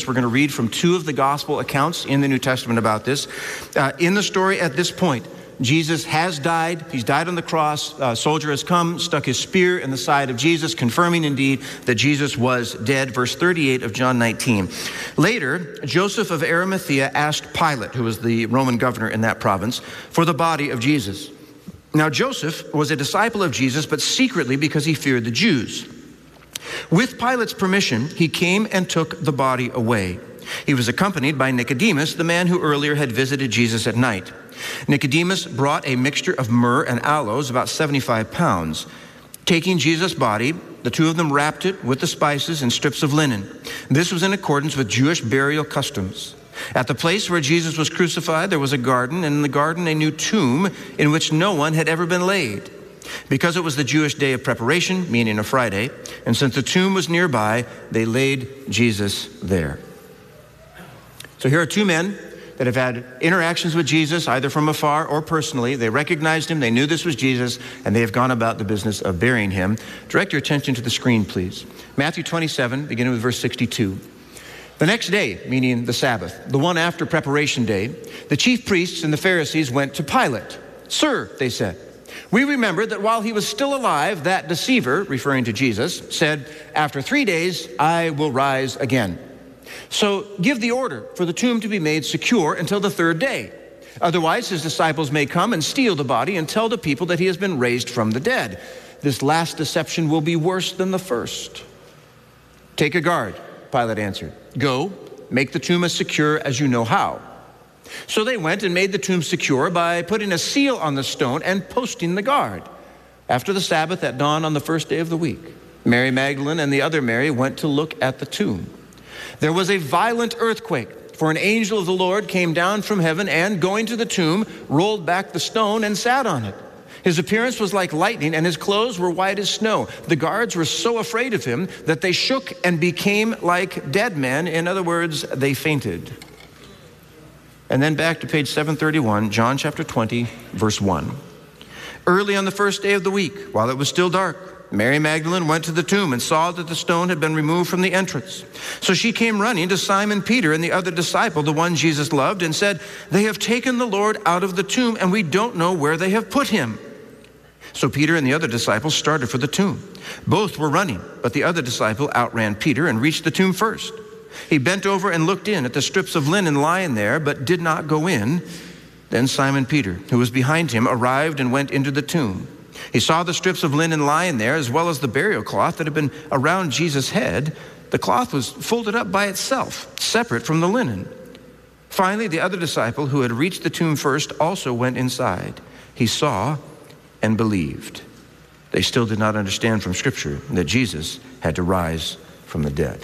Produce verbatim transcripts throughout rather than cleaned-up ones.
We're going to read from two of the gospel accounts in the New Testament about this. Uh, in the story at this point, Jesus has died. He's died on the cross. A soldier has come, stuck his spear in the side of Jesus, confirming indeed that Jesus was dead. Verse thirty-eight of John nineteen. Later, Joseph of Arimathea asked Pilate, who was the Roman governor in that province, for the body of Jesus. Now, Joseph was a disciple of Jesus, but secretly because he feared the Jews. With Pilate's permission, he came and took the body away. He was accompanied by Nicodemus, the man who earlier had visited Jesus at night. Nicodemus brought a mixture of myrrh and aloes, about seventy-five pounds. Taking Jesus' body, the two of them wrapped it with the spices and strips of linen. This was in accordance with Jewish burial customs. At the place where Jesus was crucified, there was a garden, and in the garden a new tomb in which no one had ever been laid. Because it was the Jewish day of preparation, meaning a Friday, and since the tomb was nearby, they laid Jesus there. So here are two men that have had interactions with Jesus, either from afar or personally. They recognized him, they knew this was Jesus, and they have gone about the business of burying him. Direct your attention to the screen, please. Matthew twenty-seven, beginning with verse sixty-two. The next day, meaning the Sabbath, the one after preparation day, the chief priests and the Pharisees went to Pilate. "Sir," they said, "we remember that while he was still alive, that deceiver," referring to Jesus, "said, 'After three days, I will rise again.' So give the order for the tomb to be made secure until the third day. Otherwise, his disciples may come and steal the body and tell the people that he has been raised from the dead. This last deception will be worse than the first." "Take a guard," Pilate answered. "Go, make the tomb as secure as you know how." So they went and made the tomb secure by putting a seal on the stone and posting the guard. After the Sabbath at dawn on the first day of the week, Mary Magdalene and the other Mary went to look at the tomb. There was a violent earthquake, for an angel of the Lord came down from heaven and, going to the tomb, rolled back the stone and sat on it. His appearance was like lightning, and his clothes were white as snow. The guards were so afraid of him that they shook and became like dead men. In other words, they fainted. And then back to page seven thirty-one, John chapter twenty, verse one. Early on the first day of the week, while it was still dark, Mary Magdalene went to the tomb and saw that the stone had been removed from the entrance. So she came running to Simon Peter and the other disciple, the one Jesus loved, and said, "They have taken the Lord out of the tomb, and we don't know where they have put him." So Peter and the other disciple started for the tomb. Both were running, but the other disciple outran Peter and reached the tomb first. He bent over and looked in at the strips of linen lying there, but did not go in. Then Simon Peter, who was behind him, arrived and went into the tomb. He saw the strips of linen lying there, as well as the burial cloth that had been around Jesus' head. The cloth was folded up by itself, separate from the linen. Finally, the other disciple, who had reached the tomb first, also went inside. He saw and believed. They still did not understand from Scripture that Jesus had to rise from the dead.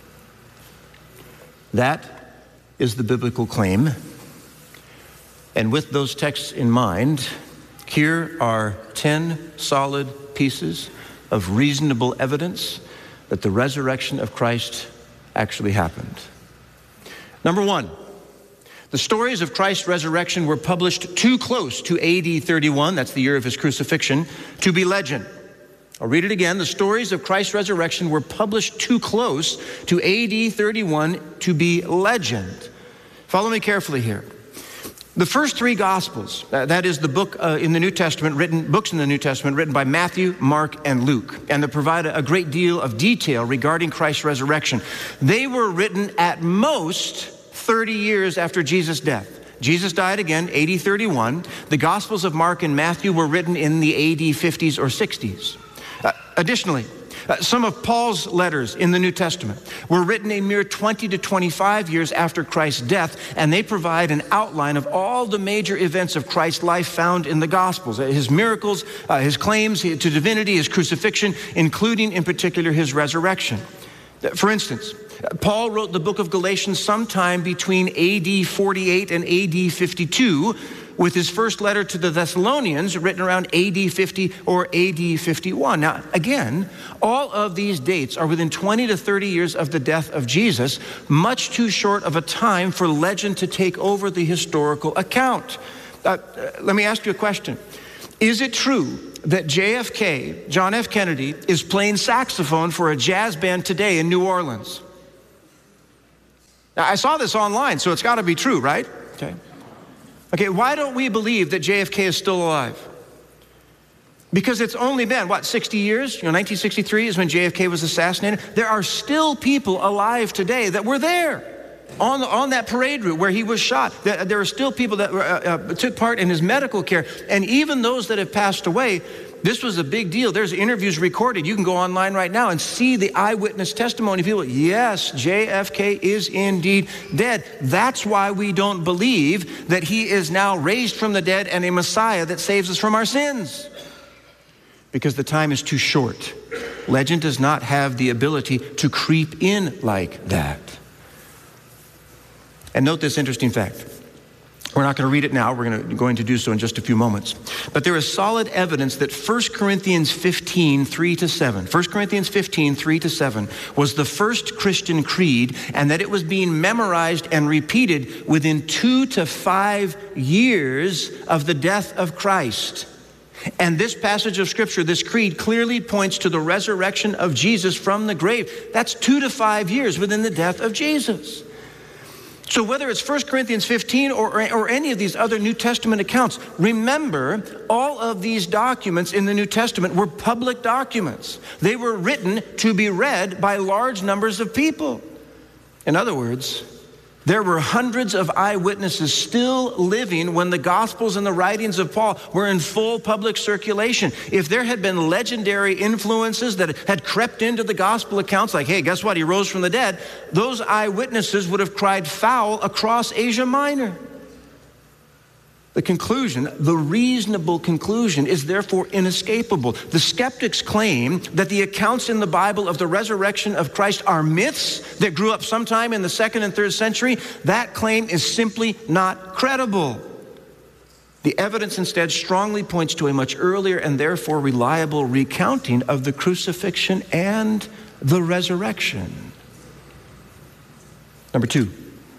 That is the biblical claim. And with those texts in mind, here are ten solid pieces of reasonable evidence that the resurrection of Christ actually happened. Number one, the stories of Christ's resurrection were published too close to A D thirty-one, that's the year of his crucifixion, to be legend. I'll read it again. The stories of Christ's resurrection were published too close to A D thirty-one to be legend. Follow me carefully here. The first three Gospels, uh, that is the book uh, in the New Testament, written books in the New Testament written by Matthew, Mark, and Luke, and they provide a, a great deal of detail regarding Christ's resurrection. They were written at most thirty years after Jesus' death. Jesus died again, A D thirty-one. The Gospels of Mark and Matthew were written in the A D fifties or sixties. Uh, additionally, Uh, some of Paul's letters in the New Testament were written a mere twenty to twenty-five years after Christ's death, and they provide an outline of all the major events of Christ's life found in the Gospels, his miracles, uh, his claims to divinity, his crucifixion, including in particular his resurrection. For instance, Paul wrote the book of Galatians sometime between A D forty-eight and A D fifty-two, with his first letter to the Thessalonians written around A D fifty or A D fifty-one. Now, again, all of these dates are within twenty to thirty years of the death of Jesus, much too short of a time for legend to take over the historical account. Uh, let me ask you a question. Is it true that J F K, John F. Kennedy, is playing saxophone for a jazz band today in New Orleans? Now, I saw this online, so it's got to be true, right? Okay. Okay, why don't we believe that J F K is still alive? Because it's only been, what, sixty years? You know, nineteen sixty-three is when J F K was assassinated. There are still people alive today that were there on, the, on that parade route where he was shot. There, there are still people that uh, uh, took part in his medical care. And even those that have passed away, this was a big deal. There's interviews recorded. You can go online right now and see the eyewitness testimony of people. Yes, J F K is indeed dead. That's why we don't believe that he is now raised from the dead and a Messiah that saves us from our sins. Because the time is too short. Legend does not have the ability to creep in like that. And note this interesting fact. We're not going to read it now. We're going to, going to do so in just a few moments. But there is solid evidence that First Corinthians fifteen, three to seven, First Corinthians fifteen, three to seven was the first Christian creed, and that it was being memorized and repeated within two to five years of the death of Christ. And this passage of Scripture, this creed, clearly points to the resurrection of Jesus from the grave. That's two to five years within the death of Jesus. So whether it's First Corinthians fifteen or, or, or any of these other New Testament accounts, remember, all of these documents in the New Testament were public documents. They were written to be read by large numbers of people. In other words, there were hundreds of eyewitnesses still living when the Gospels and the writings of Paul were in full public circulation. If there had been legendary influences that had crept into the Gospel accounts, like, hey, guess what, he rose from the dead, those eyewitnesses would have cried foul across Asia Minor. The conclusion, the reasonable conclusion, is therefore inescapable. The skeptics claim that the accounts in the Bible of the resurrection of Christ are myths that grew up sometime in the second and third century. That claim is simply not credible. The evidence instead strongly points to a much earlier and therefore reliable recounting of the crucifixion and the resurrection. Number two.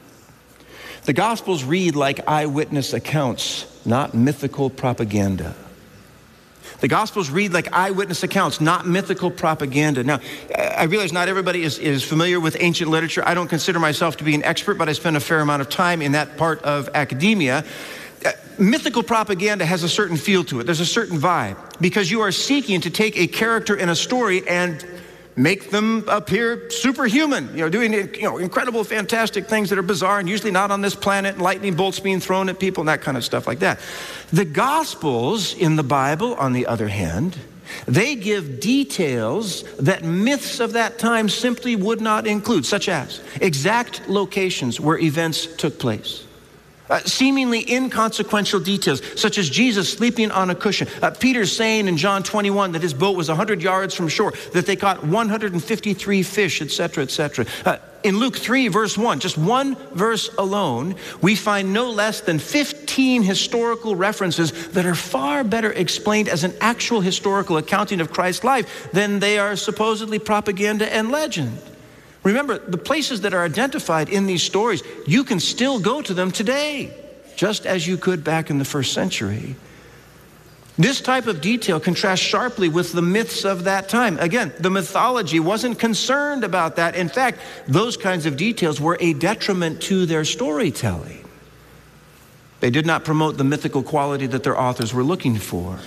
The Gospels read like eyewitness accounts, not mythical propaganda. The Gospels read like eyewitness accounts, not mythical propaganda. Now, I realize not everybody is, is familiar with ancient literature. I don't consider myself to be an expert, but I spend a fair amount of time in that part of academia. Uh, mythical propaganda has a certain feel to it. There's a certain vibe, because you are seeking to take a character in a story and make them appear superhuman, you know, doing you know, incredible, fantastic things that are bizarre and usually not on this planet, and lightning bolts being thrown at people and that kind of stuff like that. The Gospels in the Bible, on the other hand, they give details that myths of that time simply would not include, such as exact locations where events took place. Uh, seemingly inconsequential details, such as Jesus sleeping on a cushion. Uh, Peter saying in John twenty-one that his boat was one hundred yards from shore, that they caught one hundred fifty-three fish, et cetera, et cetera. Uh, in Luke three, verse one, just one verse alone, we find no less than fifteen historical references that are far better explained as an actual historical accounting of Christ's life than they are supposedly propaganda and legend. Remember, the places that are identified in these stories, you can still go to them today, just as you could back in the first century. This type of detail contrasts sharply with the myths of that time. Again, the mythology wasn't concerned about that. In fact, those kinds of details were a detriment to their storytelling. They did not promote the mythical quality that their authors were looking for.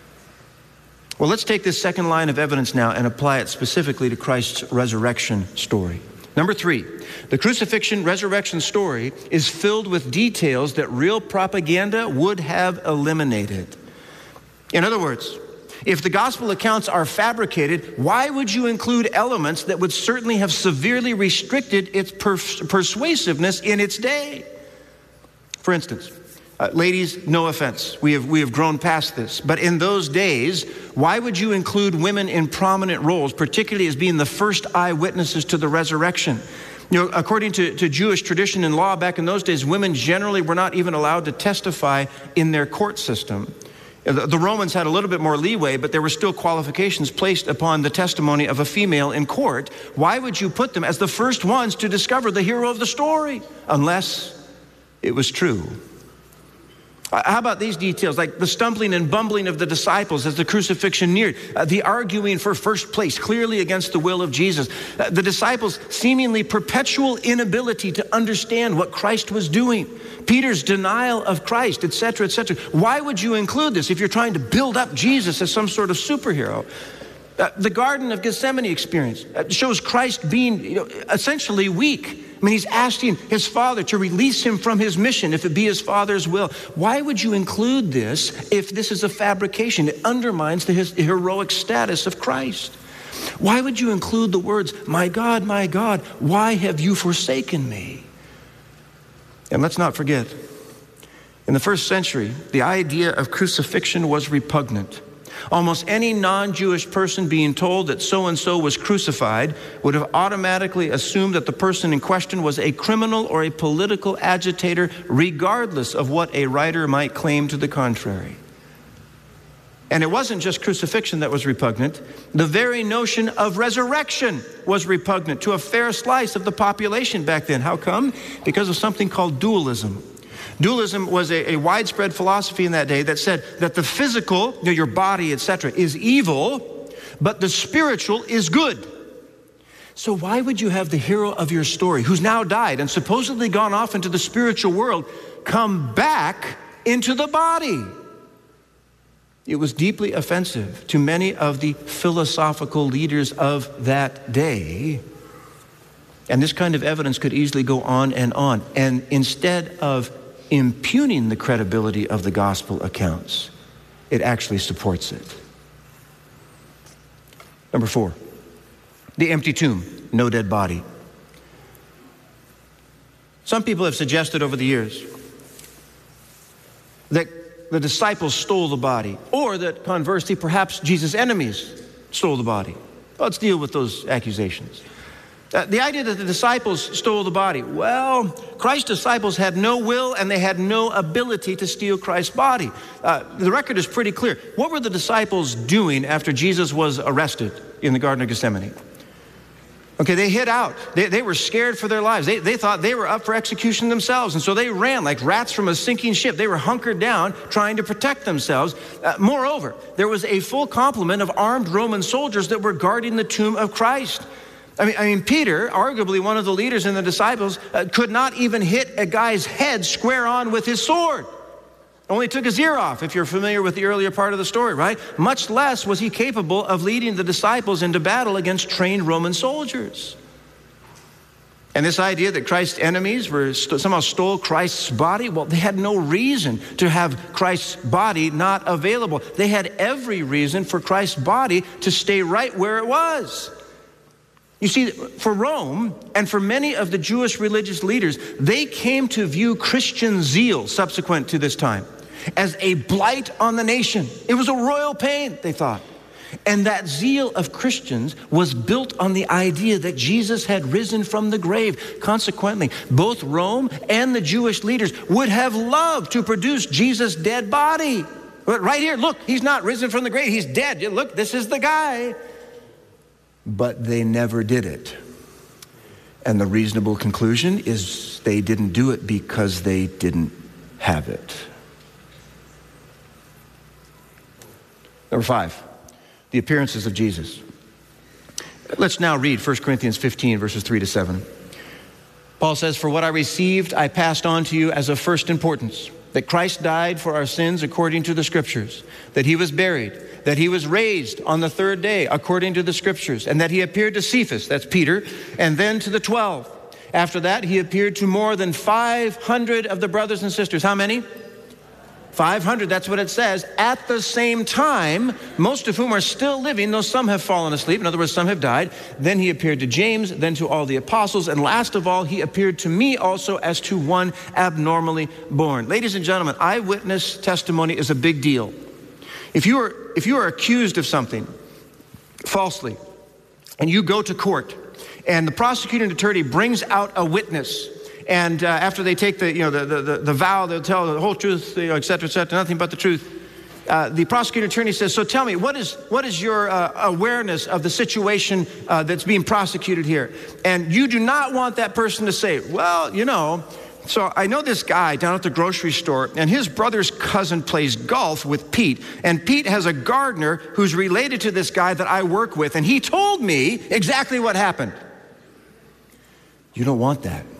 Well, let's take this second line of evidence now and apply it specifically to Christ's resurrection story. Number three, the crucifixion resurrection story is filled with details that real propaganda would have eliminated. In other words, if the gospel accounts are fabricated, why would you include elements that would certainly have severely restricted its pers- persuasiveness in its day? For instance, Uh, ladies, no offense. We have, we have grown past this. But in those days, why would you include women in prominent roles, particularly as being the first eyewitnesses to the resurrection? You know, according to, to Jewish tradition and law back in those days, women generally were not even allowed to testify in their court system. The, the Romans had a little bit more leeway, but there were still qualifications placed upon the testimony of a female in court. Why would you put them as the first ones to discover the hero of the story? Unless it was true. Uh, how about these details, like the stumbling and bumbling of the disciples as the crucifixion neared, uh, the arguing for first place, clearly against the will of Jesus, uh, the disciples' seemingly perpetual inability to understand what Christ was doing, Peter's denial of Christ, et cetera, et cetera. Why would you include this if you're trying to build up Jesus as some sort of superhero? Uh, the Garden of Gethsemane experience uh, shows Christ being, you know, essentially weak. I mean, he's asking his Father to release him from his mission if it be his Father's will. Why would you include this if this is a fabrication? It undermines the his heroic status of Christ. Why would you include the words, "My God, my God, why have you forsaken me?" And let's not forget, in the first century, the idea of crucifixion was repugnant. Almost any non-Jewish person being told that so-and-so was crucified would have automatically assumed that the person in question was a criminal or a political agitator, regardless of what a writer might claim to the contrary. And it wasn't just crucifixion that was repugnant. The very notion of resurrection was repugnant to a fair slice of the population back then. How come? Because of something called dualism. Dualism was a, a widespread philosophy in that day that said that the physical, you know, your body, et cetera, is evil, but the spiritual is good. So why would you have the hero of your story, who's now died and supposedly gone off into the spiritual world, come back into the body? It was deeply offensive to many of the philosophical leaders of that day. And this kind of evidence could easily go on and on. And instead of impugning the credibility of the gospel accounts, it actually supports it. Number four, the empty tomb, no dead body. Some people have suggested over the years that the disciples stole the body, or that conversely, perhaps Jesus' enemies stole the body. Let's deal with those accusations. Uh, the idea that the disciples stole the body. Well, Christ's disciples had no will and they had no ability to steal Christ's body. Uh, the record is pretty clear. What were the disciples doing after Jesus was arrested in the Garden of Gethsemane? Okay, they hid out. They, they were scared for their lives. They, they thought they were up for execution themselves, and so they ran like rats from a sinking ship. They were hunkered down trying to protect themselves. Uh, moreover, there was a full complement of armed Roman soldiers that were guarding the tomb of Christ. I mean, I mean, Peter, arguably one of the leaders in the disciples, uh, could not even hit a guy's head square on with his sword. Only took his ear off, if you're familiar with the earlier part of the story, right? Much less was he capable of leading the disciples into battle against trained Roman soldiers. And this idea that Christ's enemies were st- somehow stole Christ's body, well, they had no reason to have Christ's body not available. They had every reason for Christ's body to stay right where it was. You see, for Rome and for many of the Jewish religious leaders, they came to view Christian zeal subsequent to this time as a blight on the nation. It was a royal pain, they thought. And that zeal of Christians was built on the idea that Jesus had risen from the grave. Consequently, both Rome and the Jewish leaders would have loved to produce Jesus' dead body. But right here, look, he's not risen from the grave, he's dead. Look, this is the guy. But they never did it. And the reasonable conclusion is they didn't do it because they didn't have it. Number five, the appearances of Jesus. Let's now read First Corinthians fifteen, verses three to seven. Paul says, "For what I received, I passed on to you as of first importance, that Christ died for our sins according to the Scriptures, that he was buried, that he was raised on the third day according to the Scriptures, and that he appeared to Cephas," that's Peter, "and then to the twelve. After that, he appeared to more than five hundred of the brothers and sisters." How many? five hundred, that's what it says. At the same time, most of whom are still living, though some have fallen asleep. In other words, some have died. Then he appeared to James, then to all the apostles, and last of all, he appeared to me also as to one abnormally born. Ladies and gentlemen, eyewitness testimony is a big deal. If you are, if you are accused of something falsely, and you go to court, and the prosecuting attorney brings out a witness, and uh, after they take the, you know, the, the, the vow, they'll tell the whole truth, you know, et cetera, et cetera, nothing but the truth. Uh, the prosecuting attorney says, "So tell me, what is what is your uh, awareness of the situation uh, that's being prosecuted here?" And you do not want that person to say, "Well, you know, So I know this guy down at the grocery store, and his brother's cousin plays golf with Pete. And Pete has a gardener who's related to this guy that I work with. And he told me exactly what happened. You don't want that.